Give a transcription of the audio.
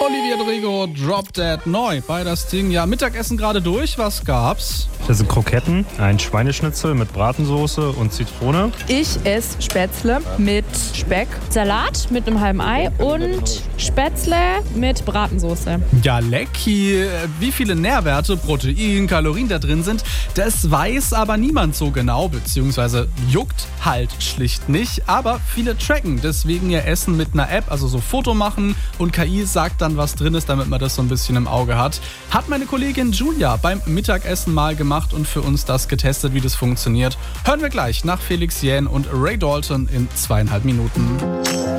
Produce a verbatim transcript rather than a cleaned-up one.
Olivia Rodrigo, Drop Dead, neu bei das Ding. Ja, Mittagessen gerade durch. Was gab's? Das sind Kroketten, ein Schweineschnitzel mit Bratensoße und Zitrone. Ich esse Spätzle mit Speck. Salat mit einem halben Ei und Spätzle mit Bratensoße. Ja, lecki. Wie viele Nährwerte, Protein, Kalorien da drin sind, das weiß aber niemand so genau, beziehungsweise juckt halt schlicht nicht. Aber viele tracken deswegen ihr Essen mit einer App, also so Foto machen und K I sagt dann, was drin ist, damit man das so ein bisschen im Auge hat. Hat meine Kollegin Julia beim Mittagessen mal gemacht und für uns das getestet, wie das funktioniert. Hören wir gleich nach Felix Jähn und Ray Dalton in zweieinhalb Minuten.